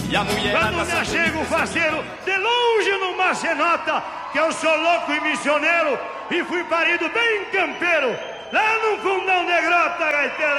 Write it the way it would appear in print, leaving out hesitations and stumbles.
E a mulher quando me achego faceiro, de longe numa cenota, que eu sou louco e missioneiro, e fui parido bem campeiro, lá num fundão de grota, gaiteiro.